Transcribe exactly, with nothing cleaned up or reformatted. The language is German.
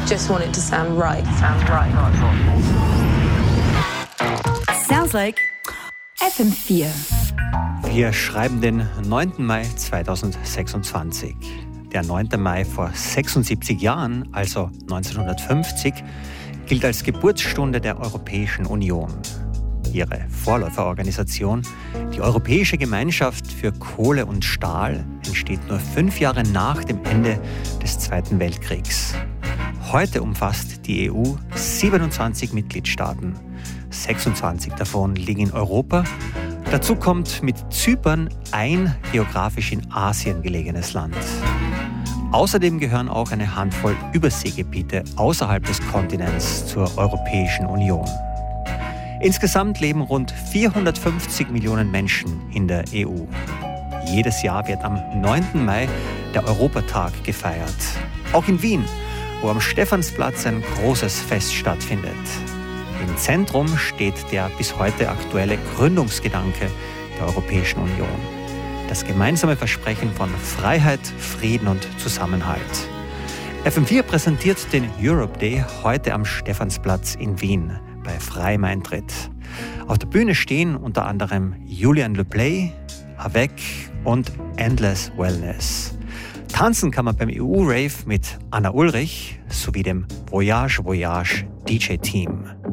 Just want it to sound right. Sound right. Sounds like F M vier. Wir schreiben den neunten Mai zweitausendsechsundzwanzig. Der neunte Mai vor sechsundsiebzig Jahren, also neunzehnhundertfünfzig, gilt als Geburtsstunde der Europäischen Union. Ihre Vorläuferorganisation, die Europäische Gemeinschaft für Kohle und Stahl, entsteht nur fünf Jahre nach dem Ende des Zweiten Weltkriegs. Heute umfasst die E U siebenundzwanzig Mitgliedstaaten. sechsundzwanzig davon liegen in Europa. Dazu kommt mit Zypern ein geografisch in Asien gelegenes Land. Außerdem gehören auch eine Handvoll Überseegebiete außerhalb des Kontinents zur Europäischen Union. Insgesamt leben rund vierhundertfünfzig Millionen Menschen in der E U. Jedes Jahr wird am neunten Mai der Europatag gefeiert. Auch in Wien, wo am Stephansplatz ein großes Fest stattfindet. Im Zentrum steht der bis heute aktuelle Gründungsgedanke der Europäischen Union. Das gemeinsame Versprechen von Freiheit, Frieden und Zusammenhalt. F M vier präsentiert den Europe Day heute am Stephansplatz in Wien bei freiem Eintritt. Auf der Bühne stehen unter anderem Julien Leplayre, Avec und Endless Wellness. Tanzen kann man beim E U-Rave mit Anna Ulrich sowie dem Voyage Voyage D J-Team.